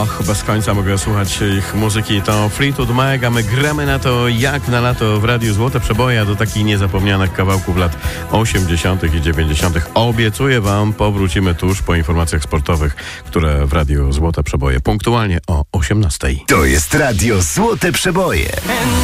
Och, bez końca mogę słuchać ich muzyki. To Fleetwood Mac, a my gramy na to jak na lato w Radiu Złote Przeboje, do takich niezapomnianych kawałków lat 80. i 90. Obiecuję wam, powrócimy tuż po informacjach sportowych, które w Radiu Złote Przeboje punktualnie o 18. To jest Radio Złote Przeboje.